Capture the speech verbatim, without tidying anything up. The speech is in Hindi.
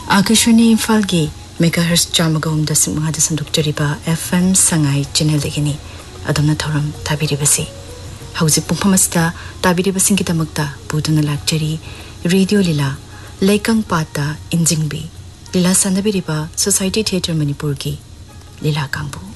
आकाशवाणी इम्फाल की मेगाहर्ट्ज चामगोम दशम महा दशम दुक्चरिबा एफएम संगाई चैनल देखनी अदमना थौरम ताबिरिबसी हौजिक पुंफमस्ता ताबिरिबसिंग की तमकता पुदुना लाक्चरी रेडियो लीला लेकंग पाता इंजिंगबी लीला सनबिरिबा सोसाइटी थिएटर मणिपुर की लीला कांगबू